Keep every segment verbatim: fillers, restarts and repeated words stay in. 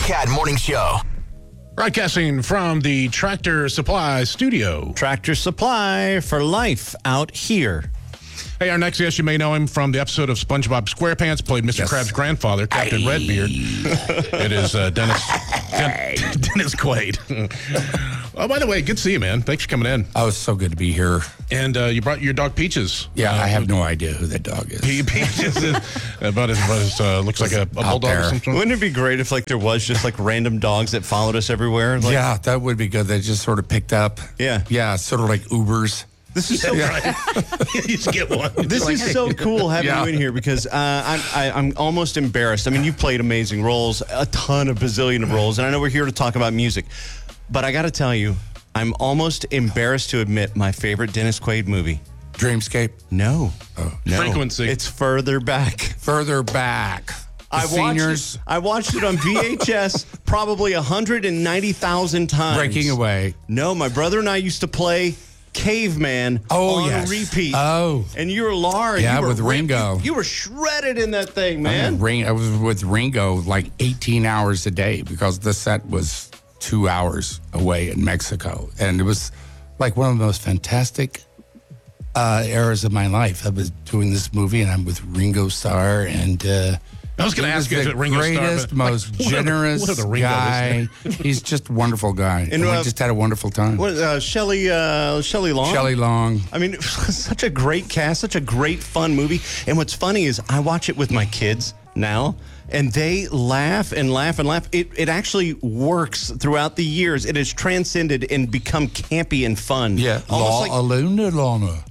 Cat Morning Show. Broadcasting from the Tractor Supply studio. Tractor Supply for life out here. Hey, our next guest, you may know him from the episode of SpongeBob SquarePants, played Mister Yes. Krabs' grandfather, Captain Aye. Redbeard. It is uh, Dennis Den- Dennis Quaid. Oh, by the way, good to see you, man. Thanks for coming in. Oh, it's so good to be here. And uh, you brought your dog Peaches. Yeah, uh, I have no idea who that dog is. Pe- Peaches is about as, about as uh, looks like a, a bulldog there. or something. Wouldn't it be great if like there was just like random dogs that followed us everywhere? Like, Yeah, that would be good. They just sort of picked up. Yeah. Yeah, sort of like Ubers. This is so Right. You just get one. This Like, is so cool having Yeah. you in here because uh, I'm I, I'm almost embarrassed. I mean, you've played amazing roles, a ton of bazillion of roles, and I know we're here to talk about music, but I got to tell you, I'm almost embarrassed to admit my favorite Dennis Quaid movie. Dreamscape. No, Oh. no, Frequency. It's Further Back. Further back. The I watched seniors it, I watched it on V H S probably one hundred ninety thousand times. breaking away. No, my brother and I used to play Caveman Oh, on yes. repeat. Oh. And you were Laura. Yeah, you were with ripped- Ringo. You, you were shredded in that thing, Man, man. Ring, I was with Ringo like eighteen hours a day because the set was two hours away in Mexico. And it was like one of the most fantastic uh, eras of my life. I was doing this movie and I'm with Ringo Starr and uh, I was going to he ask you was if the Ringo Starr, greatest, but, like, most what are the- generous what are the Ringos? guy. He's just a wonderful guy. And, And, we uh, just had a wonderful time. What, uh, Shelley, uh, Shelley Long? Shelley Long. I mean, such a great cast, such a great fun movie. And what's funny is I watch it with my kids now, and they laugh and laugh and laugh. It it actually works throughout the years. It has transcended and become campy and fun. Yeah. Almost La, like, Aluna Lana.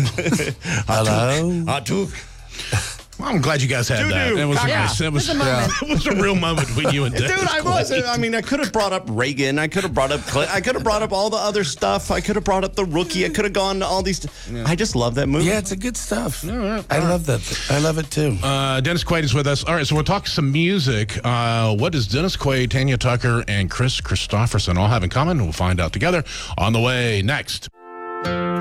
Hello. I took. Well, I'm glad you guys had Doo-doo. that. It was, a Yeah. nice, it, was, Yeah. it was a real moment between you and Dennis. Dude, I was. I mean, I could have brought up Reagan. I could have brought up. Cl- I could have brought up all the other stuff. I could have brought up the Rookie. I could have gone to all these. I just love that movie. Yeah, it's a good stuff. right, I love that. I love it too. Uh, Dennis Quaid is with us. All right, so we'll talk some music. Uh, what does Dennis Quaid, Tanya Tucker, and Chris Christopherson all have in common? We'll find out together on the way next.